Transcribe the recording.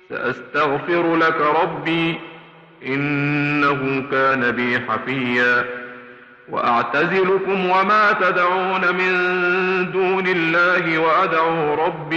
سأستغفر لك ربي إنه كان بي حفيا. وأعتزلكم وما تدعون من دون الله وأدعو ربي